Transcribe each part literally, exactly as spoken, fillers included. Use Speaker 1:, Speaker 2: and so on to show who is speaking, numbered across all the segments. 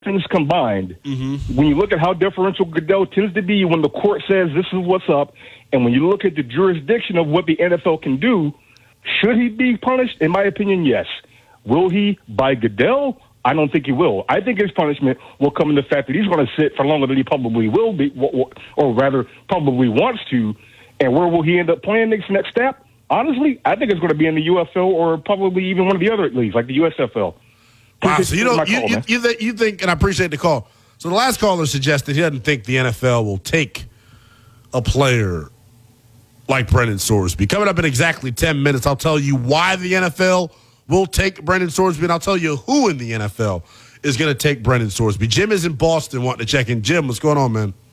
Speaker 1: things combined,
Speaker 2: Mm-hmm.
Speaker 1: when you look at how deferential Goodell tends to be when the court says this is what's up, and when you look at the jurisdiction of what the N F L can do, should he be punished? In my opinion, yes. Will he by Goodell? I don't think he will. I think his punishment will come in the fact that he's going to sit for longer than he probably will be, or rather probably wants to. And where will he end up playing next next step? Honestly, I think it's going to be in the U F L or probably even one of the other leagues, like the U S F L.
Speaker 2: Wow, so you don't you, call, you, you, you think, and I appreciate the call. So the last caller suggested he doesn't think the N F L will take a player like Brendan Sorsby. Coming up in exactly ten minutes, I'll tell you why the N F L will take Brendan Sorsby, and I'll tell you who in the N F L is going to take Brendan Sorsby. Jim is in Boston wanting to check in. Jim, what's going on, man?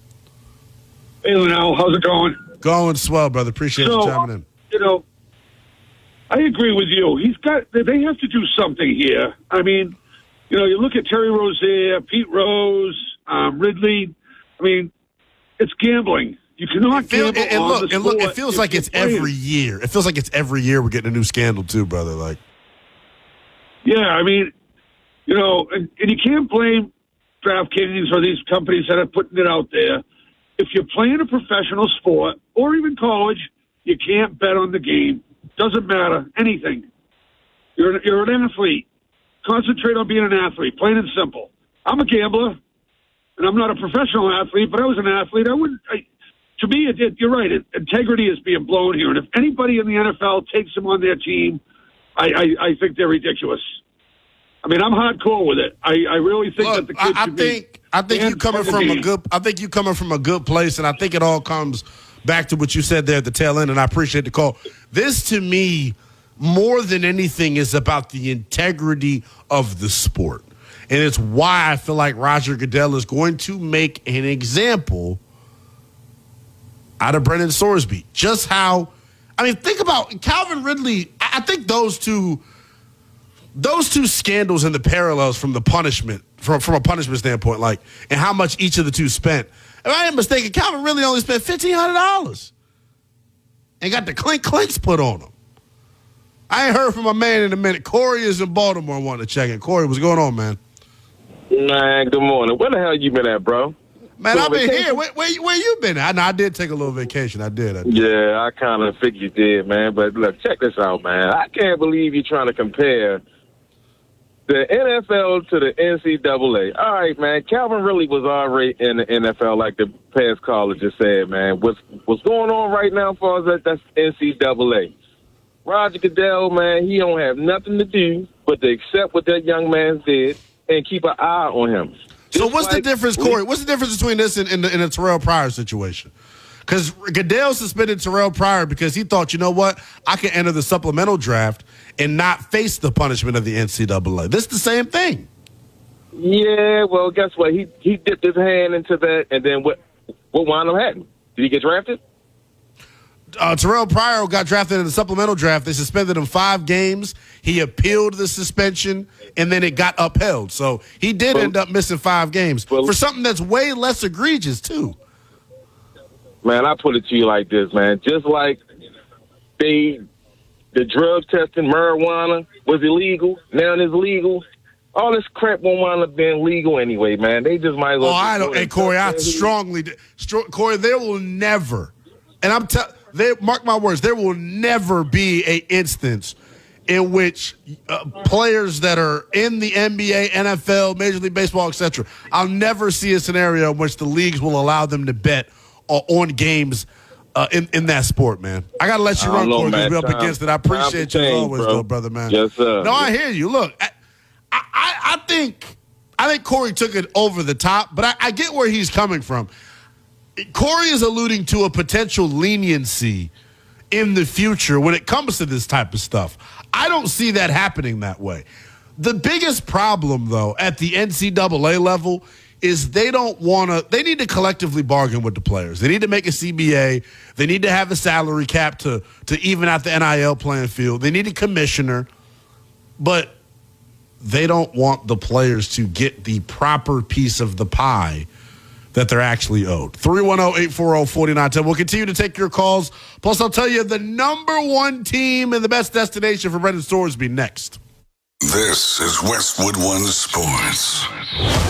Speaker 3: Hey, Linnell, how's it going?
Speaker 2: Going swell, brother. Appreciate
Speaker 3: so,
Speaker 2: you chiming in.
Speaker 3: You know, I agree with you. He's got. They have to do something here. I mean, you know, you look at Terry Rozier, Pete Rose, um, Ridley. I mean, it's gambling. You cannot
Speaker 2: feel,
Speaker 3: gamble
Speaker 2: and, and
Speaker 3: on
Speaker 2: look,
Speaker 3: the
Speaker 2: and look,
Speaker 3: sport
Speaker 2: it feels
Speaker 3: if
Speaker 2: like
Speaker 3: you're
Speaker 2: it's
Speaker 3: playing.
Speaker 2: every year. It feels like it's every year we're getting a new scandal too, brother. Like,
Speaker 3: yeah, I mean, you know, and, and you can't blame DraftKings or these companies that are putting it out there. If you're playing a professional sport or even college, you can't bet on the game. Doesn't matter. Anything. You're an, you're an athlete. Concentrate on being an athlete, plain and simple. I'm a gambler, and I'm not a professional athlete, but I was an athlete. I wouldn't. I, to me, it, it, you're right. It, integrity is being blown here, and if anybody in the N F L takes him on their team, I, I, I think they're ridiculous. I mean, I'm hardcore with it. I, I really think
Speaker 2: look,
Speaker 3: that the kids
Speaker 2: I, I
Speaker 3: should
Speaker 2: think
Speaker 3: be
Speaker 2: I think you coming from a good. I think you coming from a good place, and I think it all comes back to what you said there at the tail end. And I appreciate the call. This, to me, more than anything, is about the integrity of the sport, and it's why I feel like Roger Goodell is going to make an example out of Brendan Sorsby. Just how, I mean, think about Calvin Ridley. I think those two. Those two scandals and the parallels from the punishment, from, from a punishment standpoint, like, and how much each of the two spent. If I ain't mistaken, Calvin really only spent fifteen hundred dollars and got the clink clinks put on him. I ain't heard from my man in a minute. Corey is in Baltimore wanting to check in. Corey, what's going on, man?
Speaker 4: Man, good morning. Where the hell you been at, bro?
Speaker 2: Man, I've been here. Where, where, where you been at? I, know, I did take a little vacation. I did. I did.
Speaker 4: Yeah, I kind of figured you did, man. But look, check this out, man. I can't believe you're trying to compare the N F L to the N C double A. All right, man. Calvin really was already in the N F L, like the past caller just said, man. What's what's going on right now for us? That that's N C double A. Roger Goodell, man, he don't have nothing to do but to accept what that young man did and keep an eye on him.
Speaker 2: So
Speaker 4: Just
Speaker 2: what's
Speaker 4: like
Speaker 2: the difference, Corey? What's the difference between this and, and, the, and the Terrell Pryor situation? Because Goodell suspended Terrell Pryor because he thought, you know what, I can enter the supplemental draft and not face the punishment of the N C double A. This is the same thing.
Speaker 4: Yeah, well, guess what? He he dipped his hand into that, and then what what wound up happening? Did he get drafted?
Speaker 2: Uh, Terrell Pryor got drafted in the supplemental draft. They suspended him five games. He appealed the suspension, and then it got upheld. So he did well, end up missing five games well, for something that's way less egregious, too.
Speaker 4: Man, I put it to you like this, man. Just like they, the drug testing marijuana was illegal, now it's legal. All this crap won't wind up being legal anyway, man. They just might as well.
Speaker 2: Oh, I don't. Hey, Corey, I strongly, stro- Corey, there will never, and I'm telling, they mark my words, there will never be a instance in which uh, players that are in the N B A, N F L, Major League Baseball, et cetera, I'll never see a scenario in which the leagues will allow them to bet uh, on games uh, in, in that sport, man. I got to let you run, Corey, because we're up time, against it. I appreciate you as always, bro. though, brother, man.
Speaker 4: Yes, sir.
Speaker 2: No, I hear you. Look, I, I, I think I think Corey took it over the top, but I, I get where he's coming from. Corey is alluding to a potential leniency in the future when it comes to this type of stuff. I don't see that happening that way. The biggest problem, though, at the N C double A level is they don't want to – they need to collectively bargain with the players. They need to make a C B A. They need to have a salary cap to, to even out the N I L playing field. They need a commissioner. But they don't want the players to get the proper piece of the pie that they're actually owed. three one zero, eight four zero, four nine one zero. We'll continue to take your calls. Plus, I'll tell you the number one team and the best destination for Brendan Sorsby next.
Speaker 5: This is Westwood One Sports.